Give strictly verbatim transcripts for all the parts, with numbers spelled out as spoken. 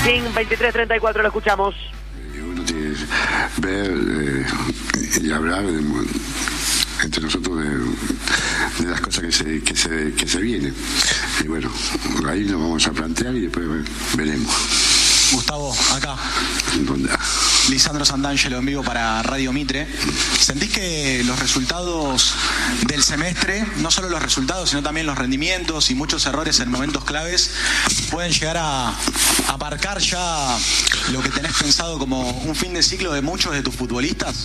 Racing, veintitrés treinta y cuatro, lo escuchamos. Uno tiene que ver eh, y hablar de, entre nosotros de, de las cosas que se, que se que se vienen. Y bueno, ahí lo vamos a plantear y después veremos. Gustavo, acá. ¿Dónde? Lisandro Santangelo en vivo para Radio Mitre. ¿Sentís que los resultados del semestre, no solo los resultados, sino también los rendimientos y muchos errores en momentos claves, pueden llegar a aparcar ya lo que tenés pensado como un fin de ciclo de muchos de tus futbolistas?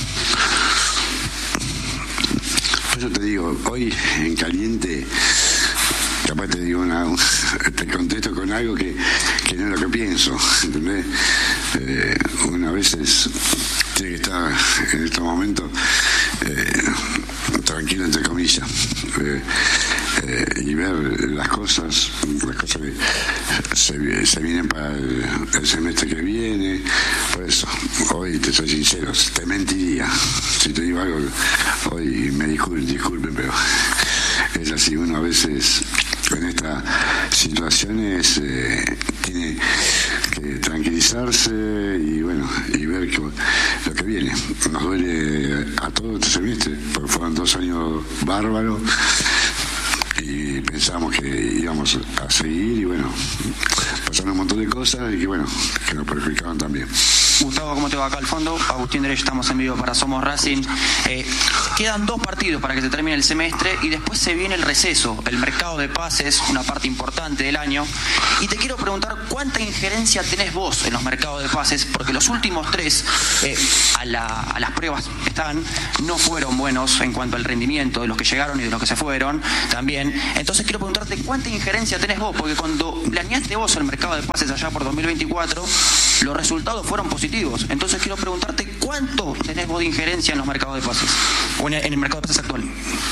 Por eso te digo, hoy en caliente, capaz te digo una, te contesto con algo que, que no es lo que pienso, ¿entendés? Eh, una vez es, tiene que estar en estos momentos eh, tranquilo, entre comillas, eh, eh, y ver las cosas, las cosas que se, se vienen para el, el semestre que viene. Por eso, hoy te soy sincero, te mentiría si te digo algo, hoy me disculpen, disculpen, pero es así, uno a veces en estas situaciones eh, tiene que tranquilizarse y bueno, y ver que, lo que viene. Nos duele a todo este semestre, porque fueron dos años bárbaros y pensamos que íbamos a seguir y bueno, pasaron un montón de cosas y que bueno, que nos perjudicaron también. Gustavo, ¿cómo te va? Acá al fondo, Agustín Derecho, estamos en vivo para Somos Racing. Eh, quedan dos partidos para que se termine el semestre y después se viene el receso, el mercado de pases, una parte importante del año. Y te quiero preguntar cuánta injerencia tenés vos en los mercados de pases, porque los últimos tres, eh, a, la, a las pruebas que están, no fueron buenos en cuanto al rendimiento de los que llegaron y de los que se fueron también. Entonces quiero preguntarte cuánta injerencia tenés vos, porque cuando planeaste vos el mercado de pases allá por dos mil veinticuatro, los resultados fueron positivos. Entonces quiero preguntarte cuánto tenés vos de injerencia en los mercados de pases, o en el, en el mercado de pases actual.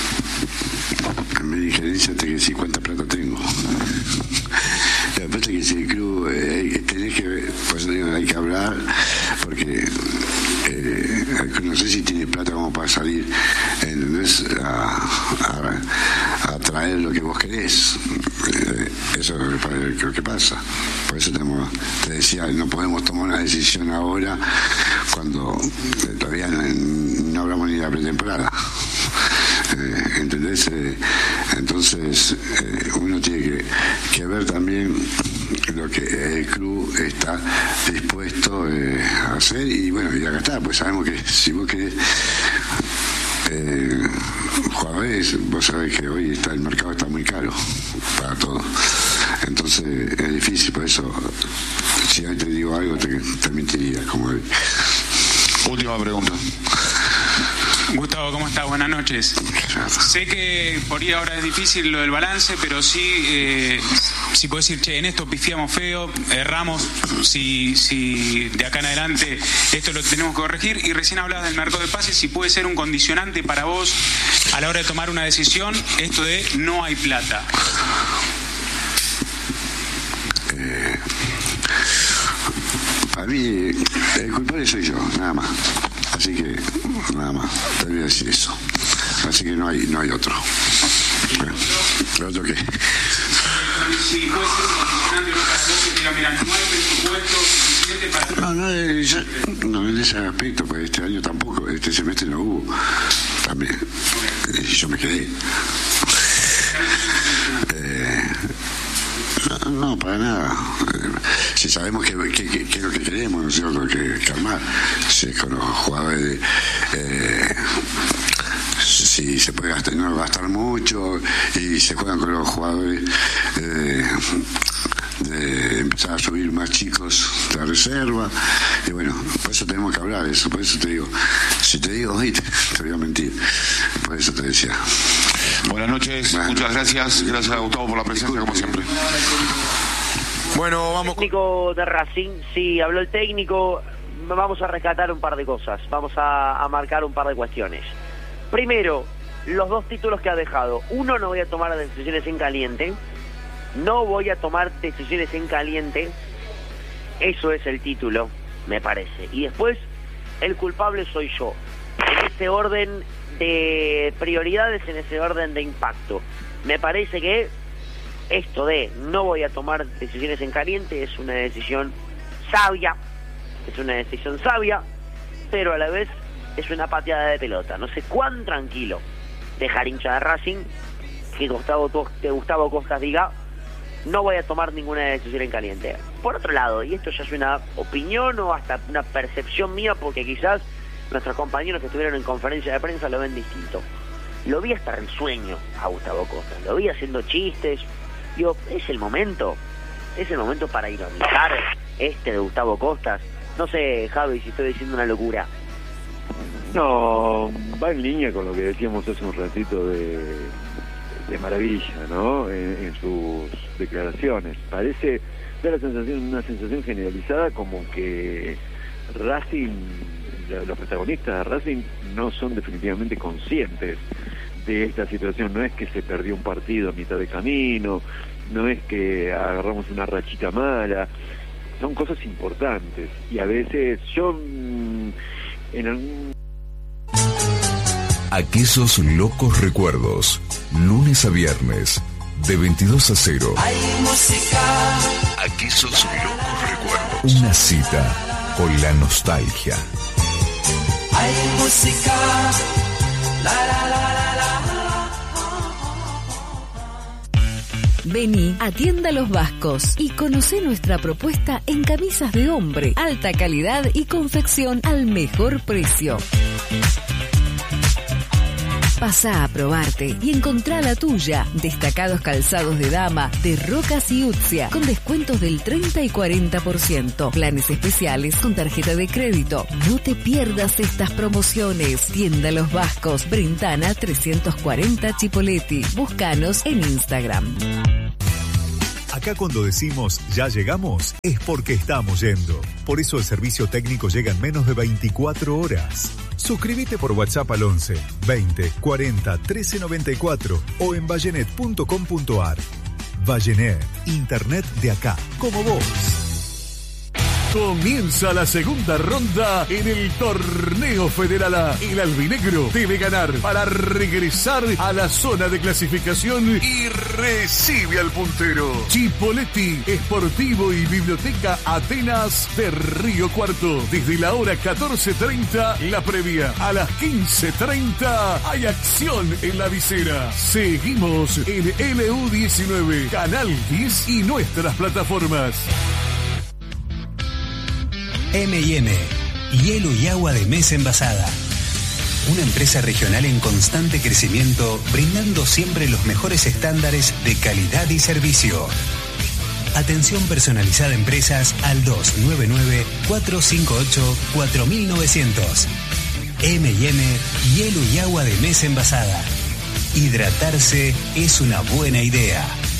Mi injerencia te que decir cuánta plata tengo. La verdad es que si el club eh, tenés que ver, por eso digo, hay que hablar, porque eh, no sé si tiene plata como para salir, ¿entendés? A, a, a traer lo que vos querés. Eh, eso es lo que, lo que pasa. Por eso tenemos, te decía, no podemos tomar una decisión ahora cuando eh, todavía no, no hablamos ni de la pretemporada. Eh, ¿entendés? Eh, entonces eh, uno tiene que, que ver también lo que el club está dispuesto eh, a hacer y bueno, y acá está, pues sabemos que si vos querés eh, jugadores, vos sabés que hoy está el mercado está muy caro para todo, entonces es difícil, por eso si hoy te digo algo te, te mentiría como hoy. Última pregunta. Gustavo, ¿cómo estás? Buenas noches. Sé que por ahí ahora es difícil lo del balance, pero sí, eh, si podés decir, che, en esto pifiamos feo, erramos, si, si de acá en adelante esto lo tenemos que corregir. Y recién hablabas del mercado de pases, si puede ser un condicionante para vos a la hora de tomar una decisión, esto de no hay plata. Eh, para mí, el culpable soy yo, nada más. Así que, nada más, te voy a decir eso. Así que no hay no hay otro. Bueno, ¿lo otro qué? Si puede ser un condicionante para vos que diga, mira, no hay presupuesto suficiente para... No, no, eh, ya, no en ese aspecto, pues este año tampoco, este semestre no hubo. También. Y yo me quedé. Eh, no, no, para nada. Si sabemos que, que, que, que es lo que queremos, ¿no es cierto? Que, que armar. Si con los jugadores, eh, si se puede gastar, no gastar mucho, y se juegan con los jugadores eh, de empezar a subir más chicos de la reserva. Y bueno, por eso tenemos que hablar de eso. Por eso te digo, si te digo hoy, te, te voy a mentir. Por eso te decía. Buenas noches, bueno, muchas gracias. Gracias a Gustavo por la presencia, como siempre. Bueno, vamos. Técnico de Racing, sí, habló el técnico. Vamos a rescatar un par de cosas. Vamos a, a marcar un par de cuestiones. Primero, los dos títulos que ha dejado. Uno, no voy a tomar decisiones en caliente. No voy a tomar decisiones en caliente. Eso es el título, me parece. Y después, el culpable soy yo. En ese orden de prioridades, en ese orden de impacto. Me parece que esto de no voy a tomar decisiones en caliente es una decisión sabia, es una decisión sabia, pero a la vez es una pateada de pelota. No sé cuán tranquilo dejar hincha de Racing que Gustavo, que Gustavo Costas diga no voy a tomar ninguna decisión en caliente. Por otro lado, y esto ya es una opinión o hasta una percepción mía, porque quizás nuestros compañeros que estuvieron en conferencia de prensa lo ven distinto, lo vi hasta el sueño a Gustavo Costas, lo vi haciendo chistes. Digo, es el momento, es el momento para ironizar este de Gustavo Costas. No sé, Javi, si estoy diciendo una locura. No, va en línea con lo que decíamos hace un ratito de, de Maravilla, ¿no? En, en sus declaraciones. Parece, da la sensación, una sensación generalizada como que Racing, los protagonistas de Racing no son definitivamente conscientes de esta situación. No es que se perdió un partido a mitad de camino, no es que agarramos una rachita mala, son cosas importantes y a veces yo en algún... Aquellos locos recuerdos, lunes a viernes de veintidós a cero. Hay música. Aquellos locos recuerdos, una cita con la nostalgia. Hay música. La, la, la, la, la. Vení a Tienda Los Vascos y conocé nuestra propuesta en camisas de hombre, alta calidad y confección al mejor precio. Pasá a probarte y encontrá la tuya. Destacados calzados de dama, de Rocas y Utzia, con descuentos del treinta y cuarenta por ciento. Planes especiales con tarjeta de crédito. No te pierdas estas promociones. Tienda Los Vascos, Brentana trescientos cuarenta Chipoleti. Búscanos en Instagram. Acá cuando decimos ya llegamos, es porque estamos yendo. Por eso el servicio técnico llega en menos de veinticuatro horas. Suscríbete por WhatsApp al once, veinte, cuarenta, trece noventa y cuatro o en vallenet punto com punto ar. Vallenet, internet de acá, como vos. Comienza la segunda ronda en el Torneo Federal A. El albinegro debe ganar para regresar a la zona de clasificación y recibe al puntero. Chipoleti, Esportivo y Biblioteca Atenas de Río Cuarto. Desde la hora catorce treinta, la previa. A las quince treinta hay acción en la visera. Seguimos en L U diecinueve, Canal diez y nuestras plataformas. eme y eme, hielo y agua de mesa envasada. Una empresa regional en constante crecimiento, brindando siempre los mejores estándares de calidad y servicio. Atención personalizada a empresas al dos nueve nueve, cuatro cinco ocho, cuatro nueve cero cero. eme y eme, hielo y agua de mesa envasada. Hidratarse es una buena idea.